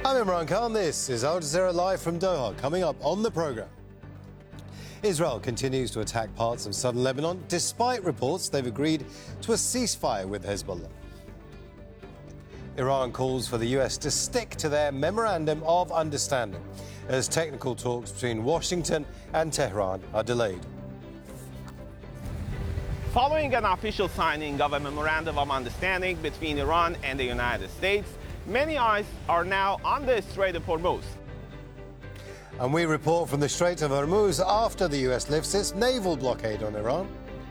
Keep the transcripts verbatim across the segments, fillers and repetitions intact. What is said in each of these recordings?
I'm Imran Khan. This is Al Jazeera Live from Doha. Coming up on the programme, Israel continues to attack parts of southern Lebanon despite reports they've agreed to a ceasefire with Hezbollah. Iran calls for the U S to stick to their memorandum of understanding as technical talks between Washington and Tehran are delayed. Following an official signing of a memorandum of understanding between Iran and the United States, many eyes are now on the Strait of Hormuz. And we report from the Strait of Hormuz after the U S lifts its naval blockade on Iran.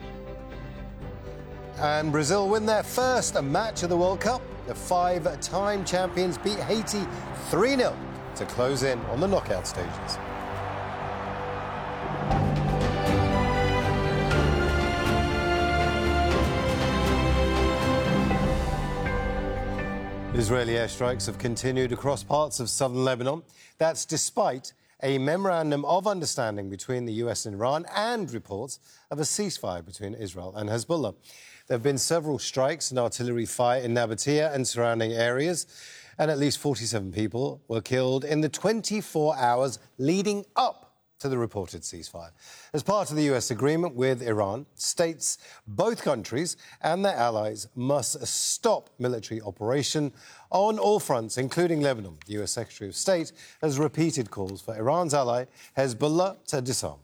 And Brazil win their first match of the World Cup. The five-time champions beat Haiti three nil to close in on the knockout stages. Israeli airstrikes have continued across parts of southern Lebanon. That's despite a memorandum of understanding between the U S and Iran and reports of a ceasefire between Israel and Hezbollah. There have been several strikes and artillery fire in Nabatea and surrounding areas, and at least forty-seven people were killed in the twenty-four hours leading up to the reported ceasefire. As part of the U S agreement with Iran, states both countries and their allies must stop military operation on all fronts, including Lebanon. The U S Secretary of State has repeated calls for Iran's ally, Hezbollah, to disarm.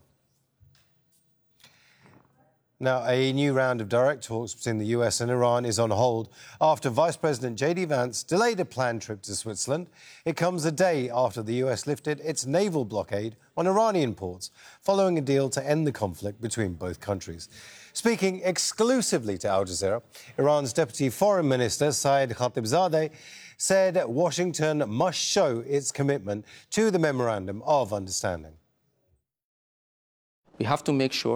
Now, a new round of direct talks between the U S and Iran is on hold after Vice President J D Vance delayed a planned trip to Switzerland. It comes a day after the U S lifted its naval blockade on Iranian ports, following a deal to end the conflict between both countries. Speaking exclusively to Al Jazeera, Iran's Deputy Foreign Minister Saeed Khatibzadeh said Washington must show its commitment to the Memorandum of Understanding. We have to make sure